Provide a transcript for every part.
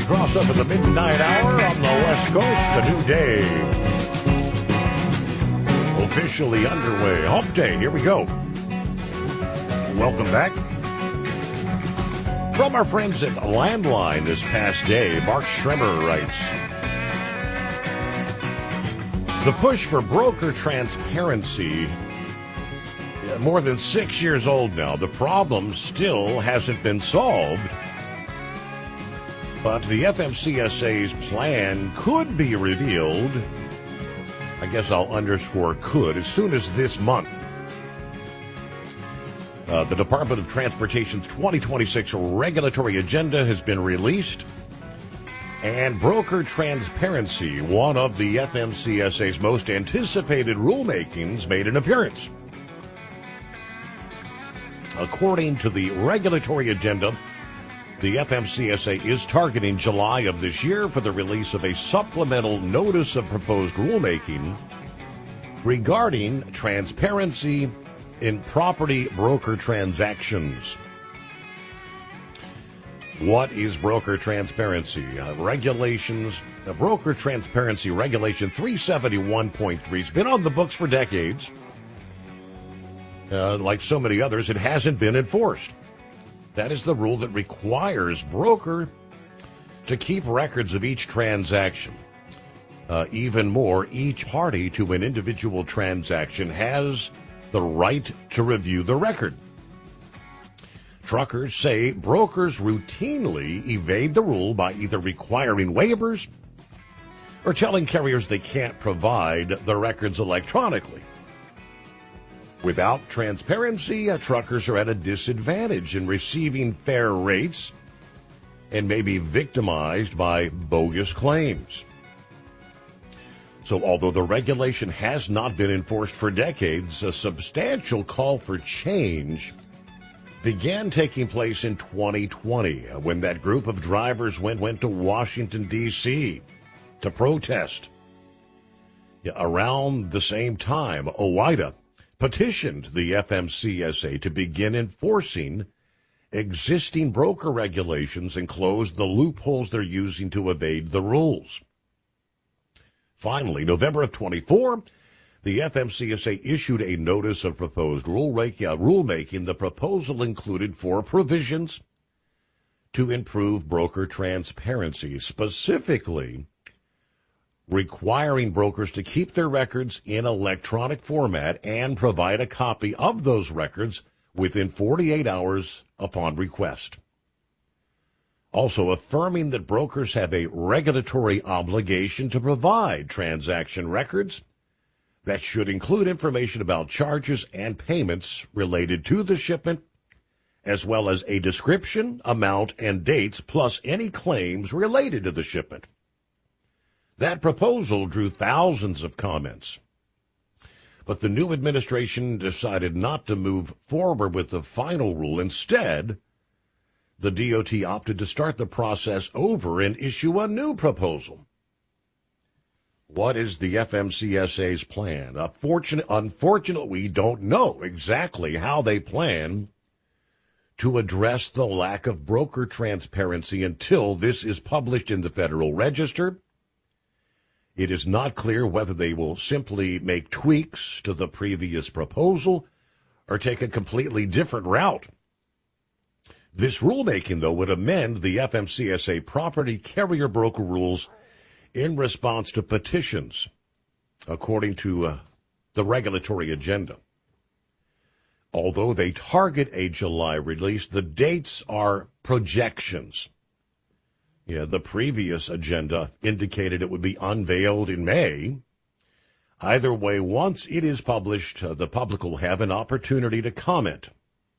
cross over the midnight hour on the West Coast. A new day officially underway. Hump Day. Here we go. Welcome back. From our friends at Landline this past day, Mark Schremer writes, the push for broker transparency, more than 6 years old now. The problem still hasn't been solved. But the FMCSA's plan could be revealed, I guess I'll underscore could, as soon as this month. The Department of Transportation's 2026 regulatory agenda has been released, and broker transparency, one of the FMCSA's most anticipated rulemakings, made an appearance. According to the regulatory agenda, the FMCSA is targeting July of this year for the release of a supplemental notice of proposed rulemaking regarding transparency in property broker transactions. What is broker transparency? Broker Transparency Regulation 371.3 has been on the books for decades. Like so many others, it hasn't been enforced. That is the rule that requires broker to keep records of each transaction. Even more, each party to an individual transaction has the right to review the record. Truckers say brokers routinely evade the rule by either requiring waivers or telling carriers they can't provide the records electronically. Without transparency, truckers are at a disadvantage in receiving fair rates and may be victimized by bogus claims. So although the regulation has not been enforced for decades, a substantial call for change began taking place in 2020 when that group of drivers went to Washington, D.C. to protest. Around the same time, OOIDA petitioned the FMCSA to begin enforcing existing broker regulations and close the loopholes they're using to evade the rules. Finally, November of 24, the FMCSA issued a notice of proposed rulemaking. The proposal included 4 provisions to improve broker transparency, specifically requiring brokers to keep their records in electronic format and provide a copy of those records within 48 hours upon request. Also affirming that brokers have a regulatory obligation to provide transaction records that should include information about charges and payments related to the shipment, as well as a description, amount, and dates, plus any claims related to the shipment. That proposal drew thousands of comments. But the new administration decided not to move forward with the final rule. Instead, the DOT opted to start the process over and issue a new proposal. What is the FMCSA's plan? Unfortunately, we don't know exactly how they plan to address the lack of broker transparency until this is published in the Federal Register. It is not clear whether they will simply make tweaks to the previous proposal or take a completely different route. This rulemaking, though, would amend the FMCSA property carrier broker rules in response to petitions, according to the regulatory agenda. Although they target a July release, the dates are projections. The previous agenda indicated it would be unveiled in May. Either way, once it is published, the public will have an opportunity to comment.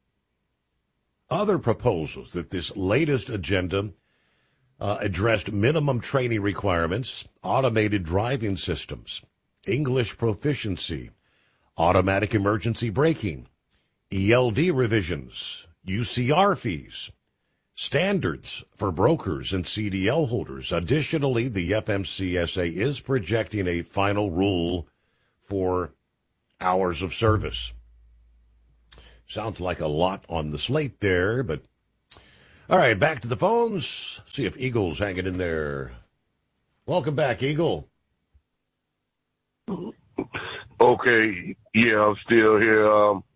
Other proposals that this latest agenda addressed minimum training requirements, automated driving systems, English proficiency, automatic emergency braking, ELD revisions, UCR fees, standards for brokers and CDL holders. Additionally, the FMCSA is projecting a final rule for hours of service. Sounds like a lot on the slate there, but All right, back to the phones. See if Eagle's hanging in there. Welcome back, Eagle. Okay, yeah, I'm still here.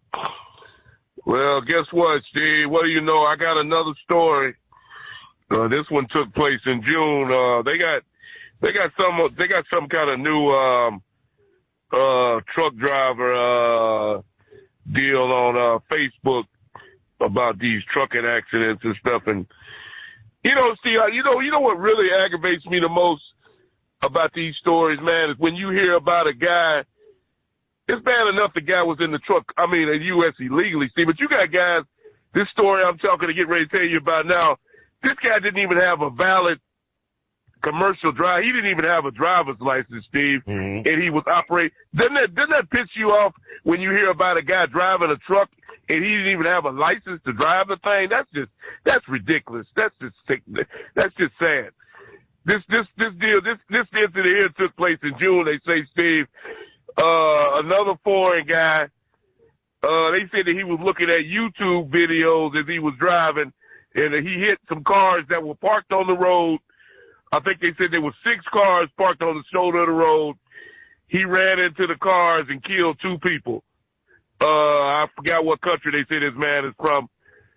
Well, guess what, Steve? What do you know? I got another story. This one took place in June. They got some kind of new truck driver deal on Facebook about these trucking accidents and stuff. And Steve, you know what really aggravates me the most about these stories, man, is when you hear about a guy. It's bad enough the guy was in the truck, in the U.S. illegally, Steve, but you got guys, this story I'm talking to get ready to tell you about now, this guy didn't even have a valid commercial drive. He didn't even have a driver's license, Steve, and he was operating. Doesn't that piss you off when you hear about a guy driving a truck and he didn't even have a license to drive the thing? That's ridiculous. That's just sick. That's just sad. This incident here took place in June, they say, Steve. Another foreign guy, they said that he was looking at YouTube videos as he was driving, and he hit some cars that were parked on the road. I think they said there were 6 cars parked on the shoulder of the road. He ran into the cars and killed 2 people. I forgot what country they said this man is from.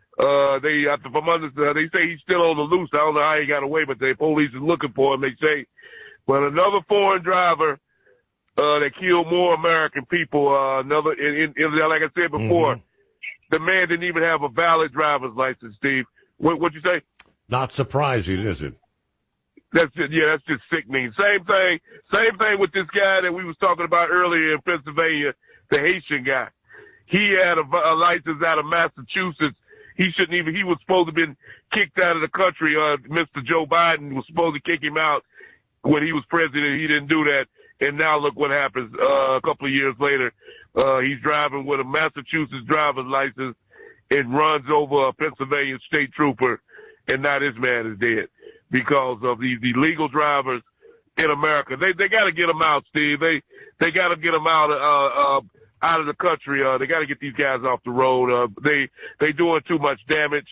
They say he's still on the loose. I don't know how he got away, but the police is looking for him, they say. But another foreign driver, that killed more American people. Like I said before, the man didn't even have a valid driver's license, Steve. What'd you say? Not surprising, is it? That's just sickening. Same thing with this guy that we was talking about earlier in Pennsylvania, the Haitian guy. He had a license out of Massachusetts. He was supposed to have been kicked out of the country. Mr. Joe Biden was supposed to kick him out when he was president. He didn't do that. And now look what happens. A couple of years later, he's driving with a Massachusetts driver's license and runs over a Pennsylvania state trooper, and now this man is dead because of these illegal drivers in America. They got to get them out, Steve. They got to get them out of the country. They got to get these guys off the road. They doing too much damage.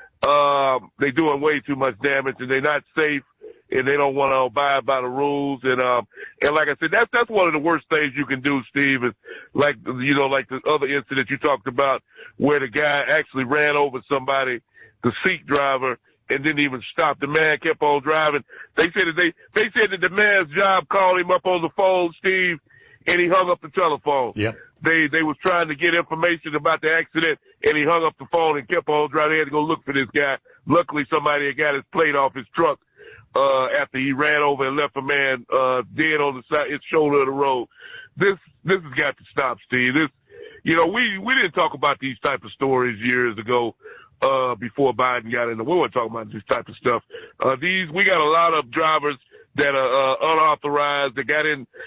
They doing way too much damage, and they're not safe. And they don't want to abide by the rules. And like I said, that's one of the worst things you can do, Steve, is like the other incident you talked about where the guy actually ran over somebody, the Sikh driver, and didn't even stop. The man kept on driving. They said that the man's job called him up on the phone, Steve, and he hung up the telephone. Yep. They was trying to get information about the accident, and he hung up the phone and kept on driving. They had to go look for this guy. Luckily, somebody had got his plate off his truck. After he ran over and left a man dead on the side, his shoulder of the road. This has got to stop, Steve. We didn't talk about these type of stories years ago before Biden got in. We weren't talking about this type of stuff. We got a lot of drivers that are unauthorized. They got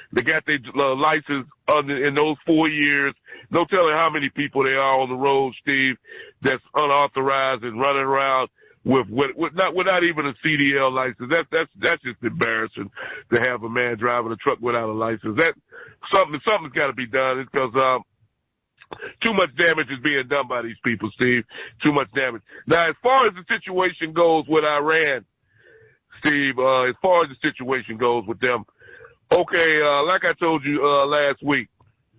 their license in those 4 years. No telling how many people there are on the road, Steve, that's unauthorized and running around without even a CDL license. That's just embarrassing to have a man driving a truck without a license. Something's got to be done because too much damage is being done by these people, Steve. Too much damage. Now, as far as the situation goes with Iran, Steve, as far as the situation goes with them, okay, like I told you last week,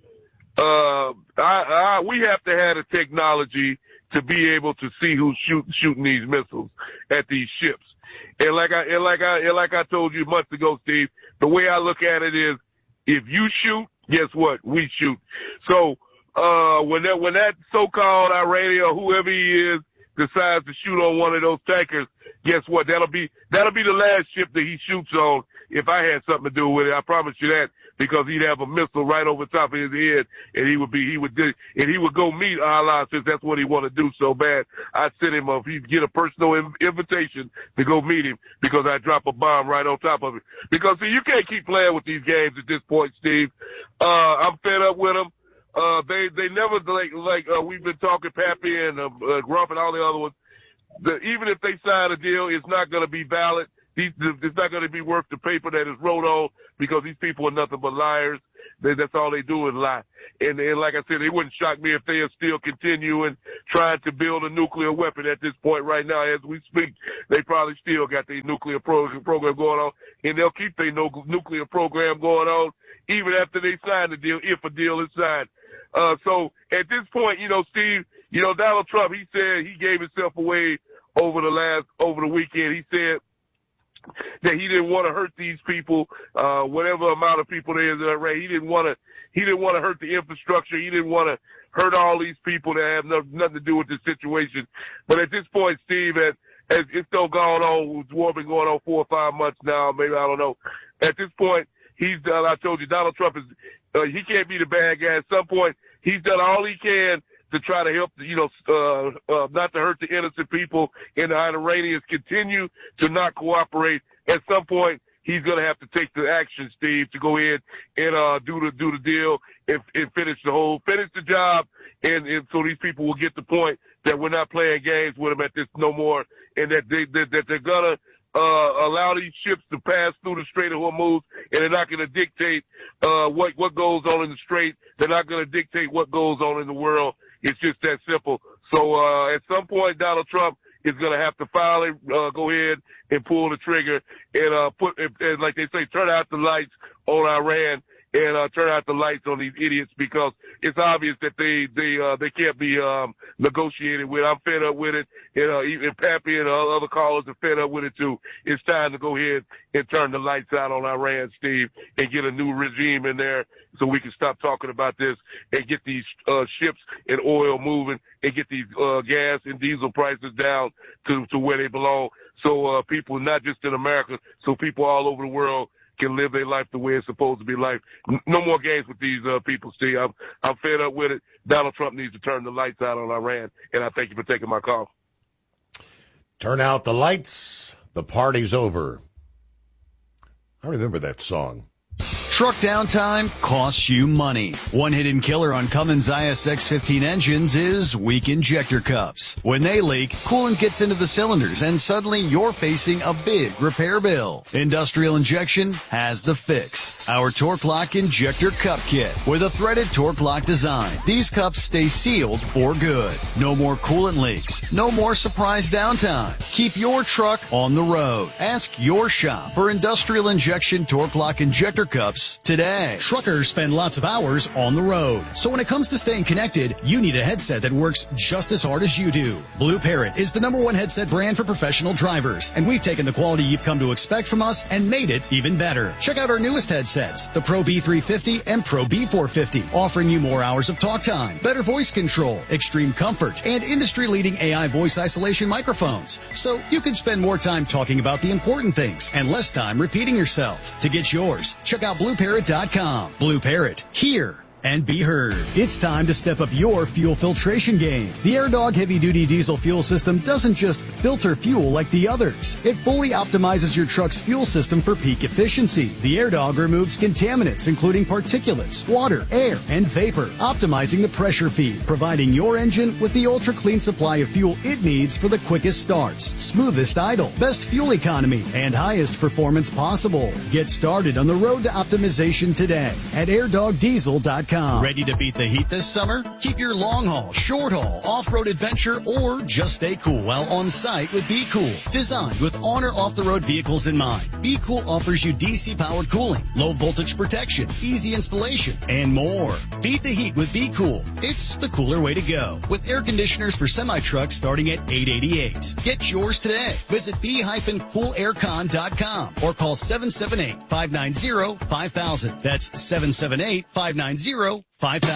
we have to have the technology to be able to see who's shooting these missiles at these ships. And like I told you months ago, Steve, the way I look at it is, if you shoot, guess what? We shoot. So when that so-called Iranian or whoever he is decides to shoot on one of those tankers, guess what? That'll be the last ship that he shoots on. If I had something to do with it, I promise you that, because he'd have a missile right over top of his head, and he would go meet Allah, since that's what he want to do so bad. I'd send him he'd get a personal invitation to go meet him, because I drop a bomb right on top of it. Because see, you can't keep playing with these games at this point, Steve. I'm fed up with them. They never we've been talking, Pappy and Grump and all the other ones. Even if they sign a deal, it's not going to be valid. It's not going to be worth the paper that it's wrote on, because these people are nothing but liars. That's all they do is lie. And like I said, it wouldn't shock me if they are still continuing trying to build a nuclear weapon at this point right now as we speak. They probably still got their nuclear program going on, and they'll keep their nuclear program going on even after they sign the deal, if a deal is signed. So at this point, Steve, Donald Trump, he said he gave himself away over the weekend. He said that he didn't want to hurt these people, whatever amount of people there is in Iran. He didn't want to hurt the infrastructure. He didn't want to hurt all these people that have nothing to do with this situation. But at this point, Steve, as it's still going on, the war been going on 4 or 5 months now, maybe, I don't know. At this point, he's done, I told you, Donald Trump is, he can't be the bad guy. At some point, he's done all he can to try to help, not to hurt the innocent people, and the Iranians continue to not cooperate. At some point, he's going to have to take the action, Steve, to go ahead and do the deal and finish the job, and so these people will get the point that we're not playing games with them at this no more, and that they're going to allow these ships to pass through the Strait of Hormuz, and they're not going to dictate what goes on in the Strait. They're not going to dictate what goes on in the world. It's just that simple. So at some point, Donald Trump is going to have to finally go ahead and pull the trigger and like they say, turn out the lights on Iran and turn out the lights on these idiots, because it's obvious that they can't be negotiated with. I'm fed up with it, and even Pappy and other callers are fed up with it too. It's time to go ahead and turn the lights out on Iran, Steve, and get a new regime in there so we can stop talking about this and get these ships and oil moving and get these gas and diesel prices down to where they belong. So people, not just in America, so people all over the world can live their life the way it's supposed to be life. No more games with these people, Steve. I'm fed up with it. Donald Trump needs to turn the lights out on Iran, and I thank you for taking my call. Turn out the lights. The party's over. I remember that song. Truck downtime costs you money. One hidden killer on Cummins ISX-15 engines is weak injector cups. When they leak, coolant gets into the cylinders and suddenly you're facing a big repair bill. Industrial Injection has the fix. Our Torque Lock Injector Cup Kit with a threaded Torque Lock design. These cups stay sealed for good. No more coolant leaks. No more surprise downtime. Keep your truck on the road. Ask your shop for Industrial Injection Torque Lock Injector Cups today. Truckers spend lots of hours on the road. So when it comes to staying connected, you need a headset that works just as hard as you do. Blue Parrot is the #1 headset brand for professional drivers, and we've taken the quality you've come to expect from us and made it even better. Check out our newest headsets, the Pro B350 and Pro B450, offering you more hours of talk time, better voice control, extreme comfort, and industry-leading AI voice isolation microphones. So you can spend more time talking about the important things and less time repeating yourself. To get yours, check out BlueParrot.com. Blue Parrot, hear and be heard. It's time to step up your fuel filtration game. The AirDog heavy-duty diesel fuel system doesn't just filter fuel like the others. It fully optimizes your truck's fuel system for peak efficiency. The AirDog removes contaminants, including particulates, water, air, and vapor, optimizing the pressure feed, providing your engine with the ultra-clean supply of fuel it needs for the quickest starts, smoothest idle, best fuel economy, and highest performance possible. Get started on the road to optimization today at airdogdiesel.com. Ready to beat the heat this summer? Keep your long haul, short haul, off-road adventure, or just stay cool while on site with Be Cool. Designed with on or off-the-road vehicles in mind, Be Cool offers you DC-powered cooling, low voltage protection, easy installation, and more. Beat the heat with Be Cool. It's the cooler way to go. With air conditioners for semi-trucks starting at $888. Get yours today. Visit b-coolaircon.com or call 778-590-5000. That's 778-590-5000.